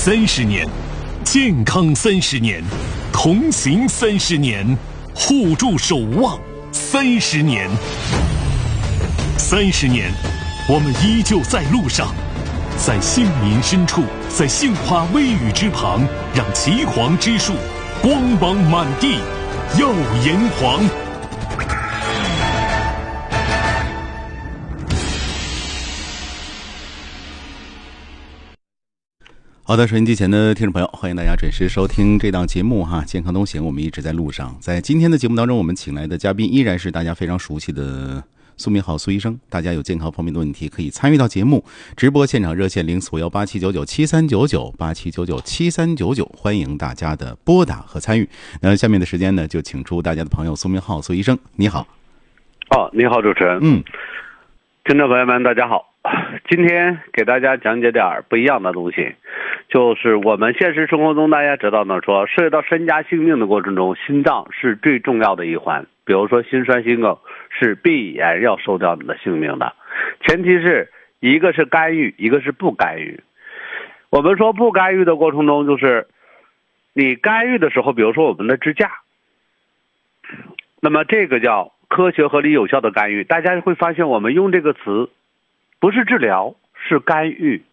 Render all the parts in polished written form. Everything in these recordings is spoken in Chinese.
30年，健康30年，同行30年，互助守望30年。30年，我们依旧在路上，在杏林深处，在杏花微雨之旁，让岐黄之树光芒满地，耀炎黄。 好的，收音机前的听众朋友，欢迎大家准时收听这档节目哈，健康东行，我们一直在路上。在今天的节目当中，我们请来的嘉宾依然是大家非常熟悉的苏明浩苏医生。大家有健康方面的问题可以参与到节目直播现场热线04187997399879973999，欢迎大家的拨打和参与。那下面的时间呢，就请出大家的朋友苏明浩苏医生，你好。 你好，主持人。听众朋友们，大家好。今天给大家讲解点不一样的东西，就是我们现实生活中大家知道呢，说涉及到身家性命的过程中，心脏是最重要的一环。比如说心衰心梗是必然要收掉你的性命的，前提是一个是干预，一个是不干预。我们说不干预的过程中，就是你干预的时候，比如说我们的支架，那么这个叫科学合理有效的干预。大家会发现我们用这个词不是治疗，是干预。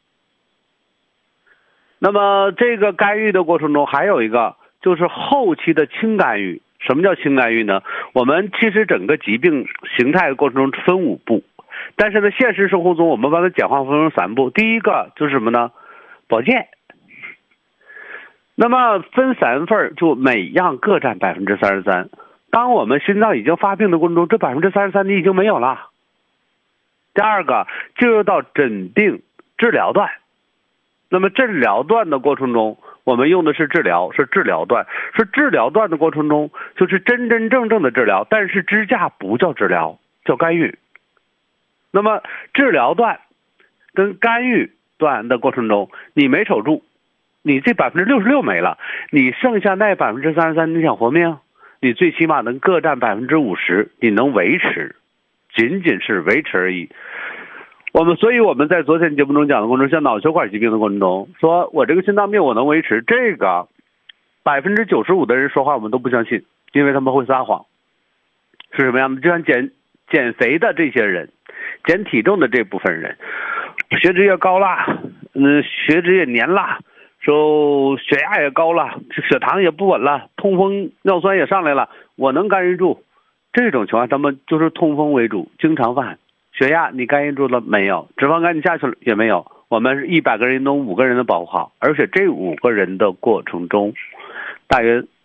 那么这个干预的过程中还有一个就是后期的轻干预。什么叫轻干预呢？我们其实整个疾病形态的过程中分5步，但是呢现实生活中我们把它简化分成3步。第一个就是什么呢？保健。那么分3份，就每样各占33%。当我们心脏已经发病的过程中，这33%你已经没有了。第二个进入到诊病治疗段。那么治疗段的过程中，我们用的是治疗，是治疗段。是治疗段的过程中，就是真真正正的治疗，但是支架不叫治疗，叫干预。那么治疗段跟干预段的过程中，你没守住，你这66%没了，你剩下那33%你想活命，你最起码能各占50%，你能维持，仅仅是维持而已。所以我们在昨天节目中讲的过程中，像脑血管疾病的过程中，说我这个心脏病我能维持，这个95%的人说话我们都不相信，因为他们会撒谎。是什么样的？就像减肥的这些人，减体重的这部分人，血脂也高了，血脂也粘了，说血压也高了，血糖也不稳了，痛风尿酸也上来了，我能干预住。这种情况他们就是痛风为主，经常犯。血压你干预住了没有？脂肪肝你下去了也没有。我们是100个人中5个人的保护好，而且这5个人的过程中，大约